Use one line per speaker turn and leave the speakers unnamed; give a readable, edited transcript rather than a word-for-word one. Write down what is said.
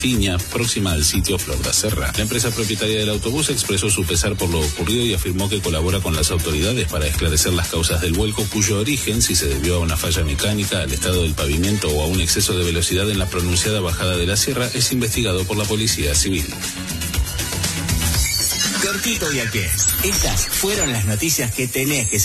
Piña, próxima al sitio Flor da Serra. La empresa propietaria del autobús expresó su pesar por lo ocurrido y afirmó que colabora con las autoridades para esclarecer las causas del vuelco, cuyo origen, si se debió a una falla mecánica, al estado del pavimento o a un exceso de velocidad en la pronunciada bajada de la sierra, es investigado por la Policía Civil.
Cortito y al pie. Estas fueron las noticias que tenés que